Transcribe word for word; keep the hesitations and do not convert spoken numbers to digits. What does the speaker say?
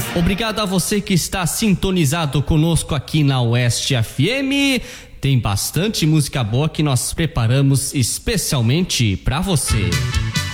Obrigado a você que está sintonizado conosco aqui na Oeste F M. Tem bastante música boa que nós preparamos especialmente para você.